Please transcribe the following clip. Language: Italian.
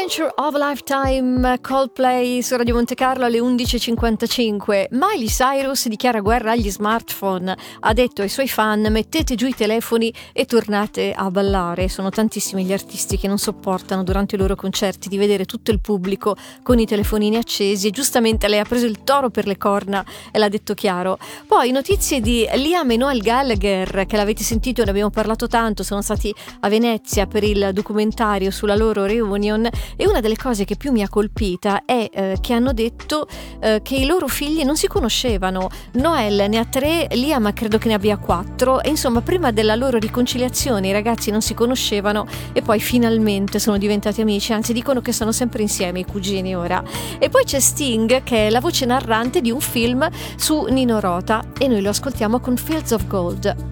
Adventure of a Lifetime, Coldplay su Radio Monte Carlo alle 11.55. Miley Cyrus dichiara guerra agli smartphone. Ha detto ai suoi fan: mettete giù i telefoni e tornate a ballare. Sono tantissimi gli artisti che non sopportano durante i loro concerti di vedere tutto il pubblico con i telefonini accesi, e giustamente lei ha preso il toro per le corna e l'ha detto chiaro. Poi notizie di Liam e Noel Gallagher, che l'avete sentito, ne abbiamo parlato tanto, sono stati a Venezia per il documentario sulla loro reunion, e una delle cose che più mi ha colpita è che hanno detto che i loro figli non si conoscevano. Noel ne ha 3, Liam credo che ne abbia 4, e insomma prima della loro riconciliazione i ragazzi non si conoscevano e poi finalmente sono diventati amici, anzi dicono che sono sempre insieme i cugini ora. E poi c'è Sting, che è la voce narrante di un film su Nino Rota, e noi lo ascoltiamo con Fields of Gold.